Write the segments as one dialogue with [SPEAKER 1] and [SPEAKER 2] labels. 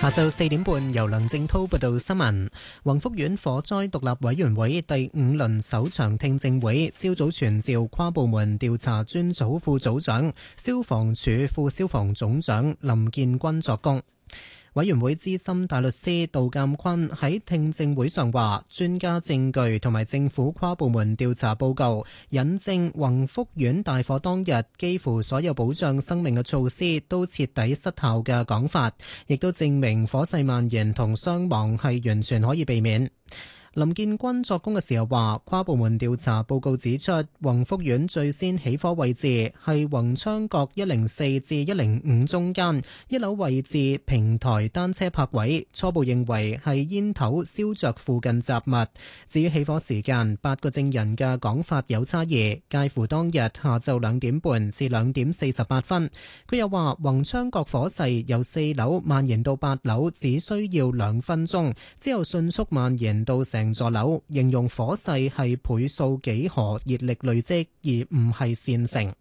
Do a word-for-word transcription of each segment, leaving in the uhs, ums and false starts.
[SPEAKER 1] 下晝四點半，由梁正滔報道新聞。宏福苑火災獨立委員會第五輪首場聽證會，朝早傳召跨部門調查專組副組長、消防處副消防總長林建軍作供。委員會資深大律師杜鑑坤喺聽證會上話，專家證據同埋政府跨部門調查報告引證宏福苑大火當日幾乎所有保障生命嘅措施都徹底失效嘅講法，亦都證明火勢蔓延同傷亡係完全可以避免。林建軍作供嘅時候話，跨部門調查報告指出，宏福苑最先起火位置係宏昌閣一零四至一零五中間一樓位置平台單車泊位，初步認為係煙頭燒着附近雜物。至於起火時間，八個證人嘅講法有差異，介乎當日下晝兩點半至兩點四十八分。佢又話，宏昌閣火勢由四樓蔓延到八樓，只需要兩分鐘，之後迅速蔓延到成成座樓，形容火勢係倍數幾何熱力累積，而唔係線性。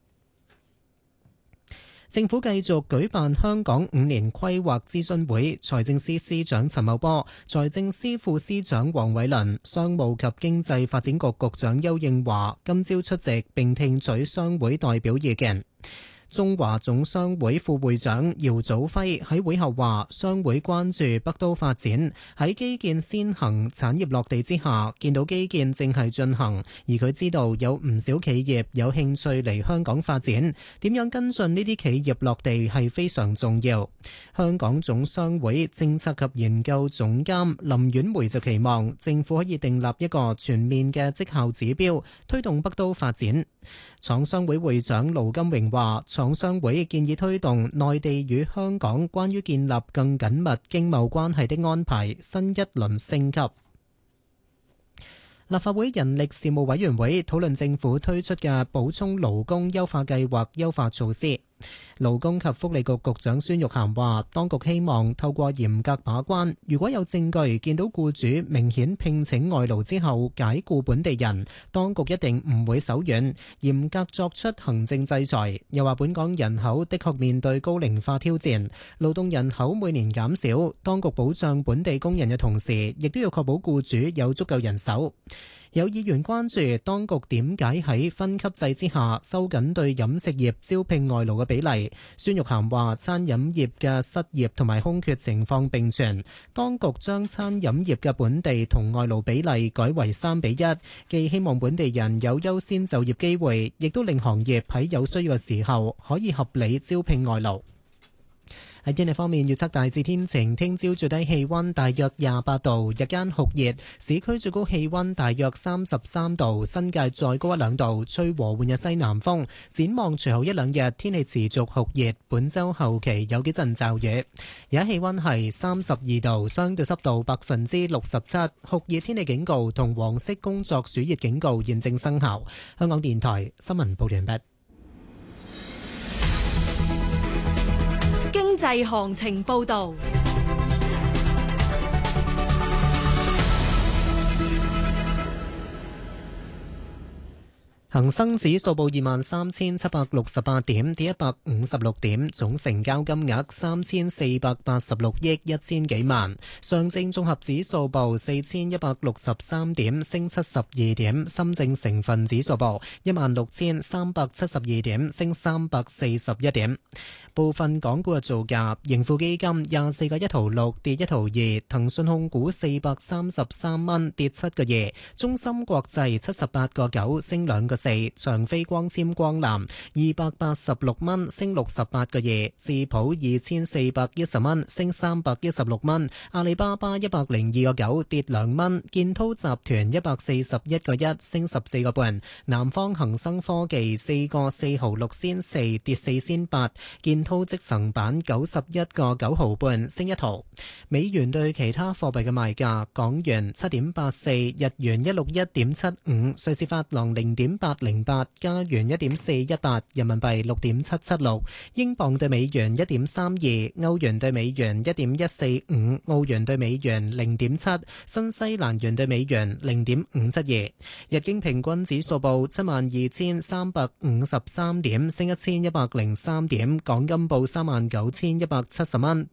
[SPEAKER 1] 政府繼續舉辦香港五年規劃諮詢會，財政司司長陳茂波、財政司副司長黃偉綸、商務及經濟發展局局長邱應華今朝出席並聽取商會代表意見。中華總商會副會長姚祖輝喺會後話，商會關注北都發展，喺基建先行、產業落地之下，見到基建正係進行，而佢知道有唔少企業有興趣嚟香港發展，點樣跟進呢啲企業落地係非常重要。香港總商會政策及研究總監林婉梅就期望政府可以訂立一個全面嘅績效指標，推動北都發展。廠商會會長盧金榮話，廠商會建議推動內地與香港關於建立更緊密經貿關係的安排新一輪升級。立法會人力事務委員會討論政府推出嘅補充勞工優化計劃優化措施。勞工及福利局局長孫玉菡話，當局希望透過嚴格把關，如果有證據見到僱主明顯聘請外勞之後解僱本地人，當局一定唔會手軟，嚴格作出行政制裁。又話本港人口的確面對高齡化挑戰，勞動人口每年減少，當局保障本地工人嘅同時，亦都要確保僱主有足夠人手。有議員關注當局點解喺分級制之下收緊對飲食業招聘外勞嘅比例。孫玉菡話，餐飲業嘅失業同埋空缺情況並存，當局將餐飲業嘅本地同外勞比例改為三比一，既希望本地人有優先就業機會，亦都令行業喺有需要嘅時候可以合理招聘外勞。喺天氣方面，預測大致天晴，聽朝最低氣溫大約廿八度，日間酷熱，市區最高氣溫大約三十三度，新界再高一兩度，吹和緩嘅西南風。展望隨後一兩日天氣持續酷熱，本週後期有幾陣驟雨。而家氣溫係三十二度，相對濕度百分之六十七，酷熱天氣警告同黃色工作暑熱警告現正生效。香港電台新聞報完畢。
[SPEAKER 2] 經濟行情報道。恒生指數報二萬三千七百六十八點，跌一百五十六點，總成交金額三千四百八十六億一千幾萬。上證綜合指數報四千一百六十三點，升七十二點。深證成分指數報一萬六千三百七十二點，升三百四十一點。部分港股嘅造價：盈富基金廿四個一毫六，跌一毫二；騰訊控股四百三十三蚊，跌七個二；中芯國際七十八個九，升兩個四；長飛光纖光纜二百八十六蚊，升六十八個二；智普二千四百一十蚊，升三百一十六蚊；阿里巴巴一百零二個九，跌兩蚊；建滔集團一百四十一個一，升十四個半；南方恒生科技四個四毫六仙四，跌四仙八；建滔積層板九十一個九毫半，升一毫。美元對其他貨幣嘅賣價：港元七點八四，日元一六一點七五，瑞士法郎零點八零八，加元一點四一八，人民幣六點七七六，英鎊對美元一點三二，歐元對美元一點一四五，澳元對美元零點七，新西蘭元對美元零點五七二。日經平均指數報七萬二千三百五十三點，升一千一百零三點。港金報三萬九千一百七十蚊。